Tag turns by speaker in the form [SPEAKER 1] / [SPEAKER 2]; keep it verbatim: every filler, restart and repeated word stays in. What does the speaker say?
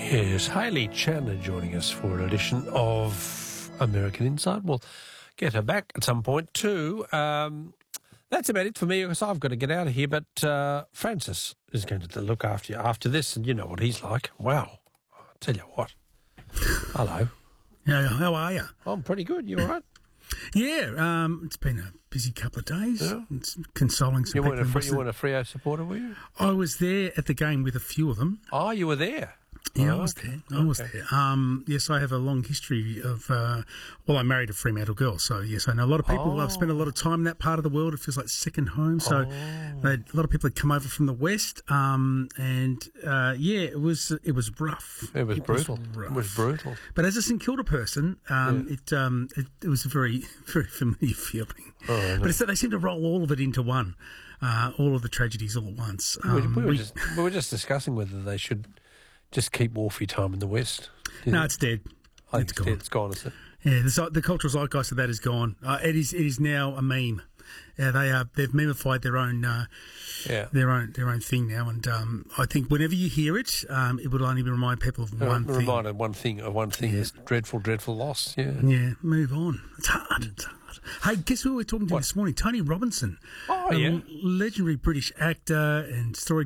[SPEAKER 1] Yes, Hayley Chandler joining us for an edition of American Insight. We'll get her back at some point too. Um, that's about it for me because I've got to get out of here. But uh, Francis is going to look after you after this, and you know what he's like. Wow. I'll tell you what. Hello.
[SPEAKER 2] Yeah, how are you?
[SPEAKER 1] I'm pretty good. You all right?
[SPEAKER 2] Yeah, um, it's been a busy couple of days.
[SPEAKER 1] Yeah.
[SPEAKER 2] It's consoling some
[SPEAKER 1] You
[SPEAKER 2] people.
[SPEAKER 1] weren't, a,
[SPEAKER 2] in
[SPEAKER 1] free,
[SPEAKER 2] Boston.
[SPEAKER 1] you weren't a Freo supporter, were you?
[SPEAKER 2] I was there at the game with a few of them.
[SPEAKER 1] Oh, you were there?
[SPEAKER 2] Yeah,
[SPEAKER 1] Oh,
[SPEAKER 2] I was
[SPEAKER 1] okay.
[SPEAKER 2] there. I was
[SPEAKER 1] Okay.
[SPEAKER 2] there. Um, yes, I have a long history of, uh, well, I married a Fremantle girl, so yes, I know a lot of people.
[SPEAKER 1] Oh.
[SPEAKER 2] I've spent a lot of time in that part of the world. It feels like second home. So
[SPEAKER 1] Oh.
[SPEAKER 2] they, a lot of people had come over from the west, um, and uh, yeah, it was it was rough.
[SPEAKER 1] It was brutal.
[SPEAKER 2] rough.
[SPEAKER 1] It was brutal.
[SPEAKER 2] But as a St Kilda person, um,
[SPEAKER 1] Yeah.
[SPEAKER 2] it, um, it it was a very very familiar feeling.
[SPEAKER 1] Oh, I know.
[SPEAKER 2] But it's that they seem to roll all of it into one, uh, all of the tragedies all at once.
[SPEAKER 1] We, were-
[SPEAKER 2] Um,
[SPEAKER 1] we, were
[SPEAKER 2] we-
[SPEAKER 1] just, we were just discussing whether they should just keep Wolfie time in the West. Do you
[SPEAKER 2] no,
[SPEAKER 1] think?
[SPEAKER 2] it's dead.
[SPEAKER 1] I think
[SPEAKER 2] it's gone.
[SPEAKER 1] It's gone, is it?
[SPEAKER 2] Yeah, the, zi- the cultural zeitgeist of that is gone. Uh, it is it is now a meme. Yeah, they are they've memified their own uh,
[SPEAKER 1] Yeah.
[SPEAKER 2] their own their own thing now, and um, I think whenever you hear it, um, it would only remind people of one
[SPEAKER 1] Uh,
[SPEAKER 2] thing.
[SPEAKER 1] reminded one thing of one thing is dreadful, dreadful loss. Yeah.
[SPEAKER 2] Yeah, move on. It's hard. It's hard. Hey, guess who we were talking to
[SPEAKER 1] What?
[SPEAKER 2] this morning? Tony Robinson.
[SPEAKER 1] Oh,
[SPEAKER 2] a
[SPEAKER 1] yeah.
[SPEAKER 2] l- legendary British actor and story